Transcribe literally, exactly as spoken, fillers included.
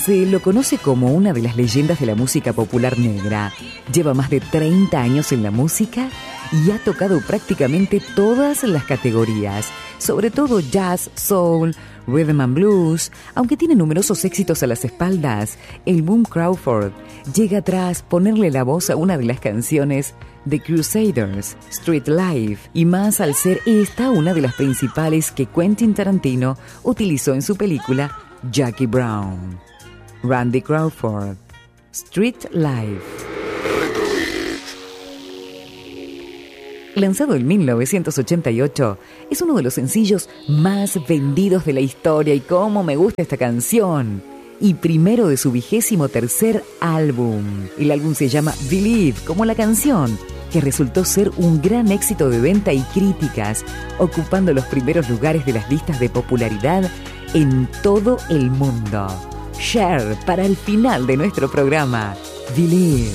Se lo conoce como una de las leyendas de la música popular negra. Lleva más de treinta años en la música y ha tocado prácticamente todas las categorías, sobre todo jazz, soul, rhythm and blues. Aunque tiene numerosos éxitos a las espaldas, el boom Crawford llega tras ponerle la voz a una de las canciones The Crusaders, Street Life, y más al ser esta una de las principales que Quentin Tarantino utilizó en su película Jackie Brown. Randy Crawford, Street Life. Lanzado en mil novecientos ochenta y ocho, es uno de los sencillos más vendidos de la historia y cómo me gusta esta canción. Y primero de su vigésimo tercer álbum. El álbum se llama Believe, como la canción, que resultó ser un gran éxito de venta y críticas, ocupando los primeros lugares de las listas de popularidad en todo el mundo. Cher, para el final de nuestro programa, Believe.